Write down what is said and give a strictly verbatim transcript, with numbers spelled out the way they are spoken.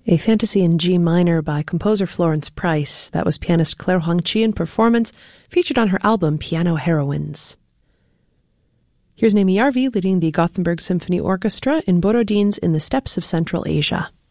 A fantasy in G minor by composer Florence Price. That was pianist Claire Huang-Chi in performance, featured on her album Piano Heroines. Here's Naomi Yarvi leading the Gothenburg Symphony Orchestra in Borodin's In the Steppes of Central Asia.